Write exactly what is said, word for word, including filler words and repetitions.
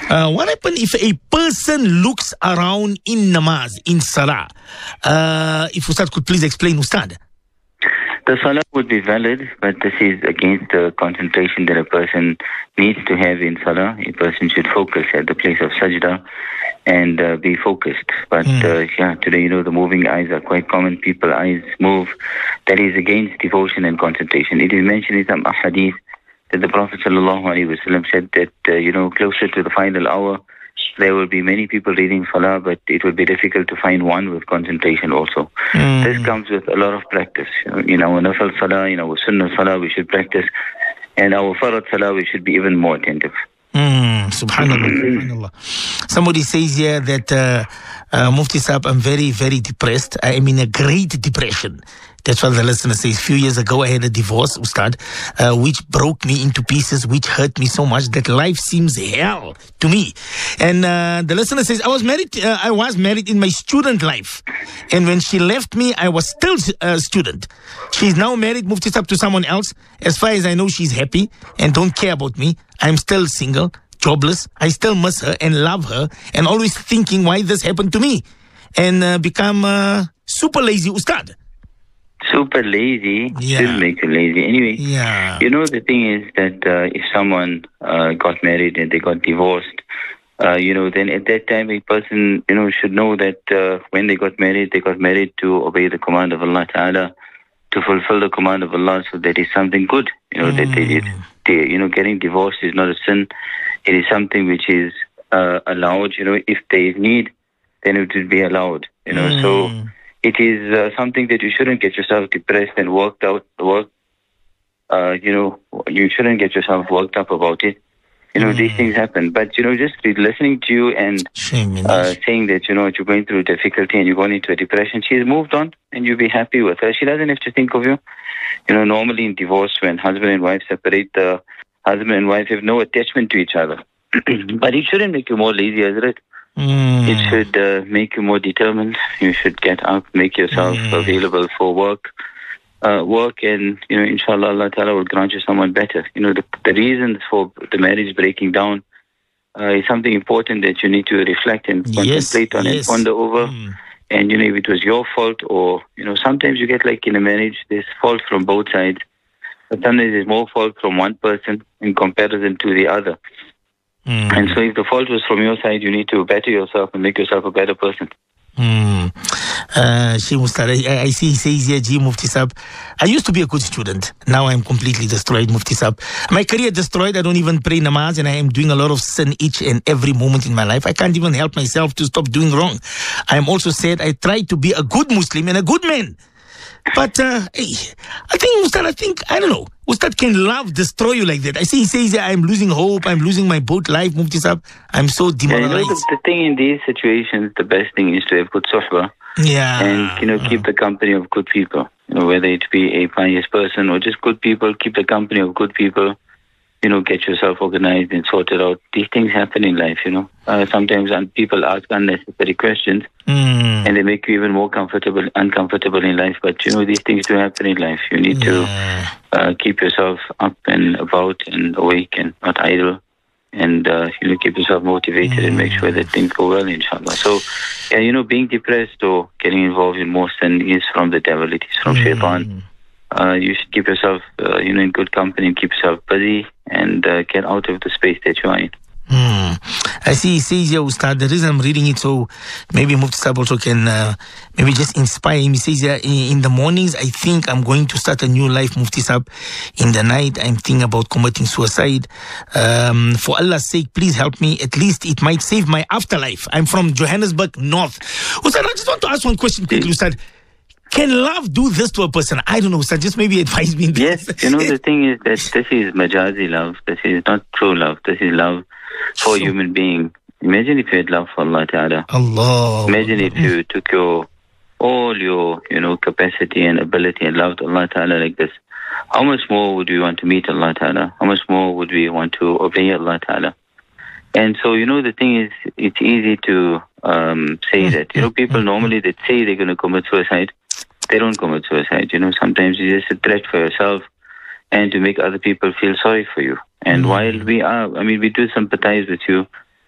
Uh, what happens if a person looks around in namaz, in salah? Uh, if Ustad could please explain, Ustad. The salah would be valid, but this is against the concentration that a person needs to have in salah. A person should focus at the place of sajda and uh, be focused. But mm. uh, yeah, today, you know, the moving eyes are quite common. People's eyes move. That is against devotion and concentration. It is mentioned in some ahadith that the Prophet sallallahu alaihi wasallam said that, uh, you know, closer to the final hour, there will be many people reading salah, but it will be difficult to find one with concentration also. Mm. This comes with a lot of practice. In our nafal salah, in our sunnah salah, we should practice. And our farad salah, we should be even more attentive. Mm, subhanallah, subhanallah. Somebody says here that uh, uh, Mufti Saab, I'm very, very depressed. I am in a great depression. That's what the listener says. A few years ago, I had a divorce, Ustad, uh, which broke me into pieces, which hurt me so much that life seems hell to me. And uh, the listener says, I was married. Uh, I was married in my student life, and when she left me, I was still a student. She's now married, Mufti Saab, to someone else. As far as I know, she's happy and don't care about me. I'm still single, jobless. I still miss her and love her, and always thinking why this happened to me, and uh, become uh, super lazy, Ustad. Super lazy yeah. should make you lazy. Anyway, yeah. you know, the thing is that uh, if someone uh, got married and they got divorced, uh, you know, then at that time a person, you know, should know that uh, when they got married, they got married to obey the command of Allah Ta'ala, to fulfill the command of Allah. So that is something good, you know, mm. that they did. They, you know, getting divorced is not a sin. It is something which is uh, allowed, you know, if there is need, then it will be allowed, you know, mm. so... It is uh, something that you shouldn't get yourself depressed and worked out, work, uh, you know, you shouldn't get yourself worked up about it. You know, mm. these things happen. But, you know, just listening to you and uh, saying that, you know, you're going through difficulty and you're going into a depression, she's moved on and you'll be happy with her. She doesn't have to think of you. You know, normally in divorce, when husband and wife separate, the husband and wife have no attachment to each other. But it shouldn't make you more lazy, Hazrat. Mm. It should uh, make you more determined. You should get up, make yourself mm. available for work, uh, work, and you know, inshallah, Allah Ta'ala will grant you someone better. You know, the, the reasons for the marriage breaking down uh, is something important that you need to reflect and yes, contemplate on yes. and ponder over. Mm. And you know, if it was your fault, or you know, sometimes you get like in a marriage, there's fault from both sides, but sometimes there's more fault from one person in comparison to the other. Mm. And so if the fault was from your side, you need to better yourself and make yourself a better person. Mm. Uh, I, I see he says here, G Mufti Saab, I used to be a good student. Now I'm completely destroyed, Mufti Saab. My career destroyed. I don't even pray namaz, and I am doing a lot of sin each and every moment in my life. I can't even help myself to stop doing wrong. I am also sad I tried to be a good Muslim and a good man. But uh, hey, I think, Ustad, I think, I don't know, Ustad, can love destroy you like that? I see he says, I'm losing hope, I'm losing my boat life, Mufti Saab. I'm so demoralized. Yeah, you know, the, the thing in these situations, the best thing is to have good suhbah. Yeah. And, you know, keep the company of good people. You know, whether it be a pious person or just good people, keep the company of good people. You know, get yourself organized and sorted out. These things happen in life, you know. Uh, sometimes people ask unnecessary questions mm. and they make you even more comfortable, uncomfortable in life. But, you know, these things do happen in life. You need yeah. to uh, keep yourself up and about and awake and not idle. And, uh, you know, keep yourself motivated mm. and make sure that things go well, inshallah. So, yeah, you know, being depressed or getting involved in more sin is from the devil. It is from mm. shaitan. Uh, you should keep yourself, uh, you know, in good company and keep yourself busy and uh, get out of the space that you are in. Hmm. I see he says here, Ustad, the reason I'm reading it, so maybe Mufti Saab also can uh, maybe just inspire him. He says here, in the mornings, I think I'm going to start a new life, Mufti Saab. In the night, I'm thinking about committing suicide. Um, for Allah's sake, please help me. At least it might save my afterlife. I'm from Johannesburg North. Ustad, I just want to ask one question quickly, Ustad. Can love do this to a person? I don't know, sir. Just maybe advise me. Yes, you know, the thing is that this is majazi love. This is not true love. This is love for a human being. Imagine if you had love for Allah Ta'ala. Allah. Imagine if you took your all your, you know, capacity and ability and loved Allah Ta'ala like this. How much more would we want to meet Allah Ta'ala? How much more would we want to obey Allah Ta'ala? And so, you know, the thing is, it's easy to um, say that. You know, people normally that say they're going to commit suicide, they don't commit suicide. You know, sometimes it's just a threat for yourself and to make other people feel sorry for you. And mm. while we are, I mean, we do sympathize with you,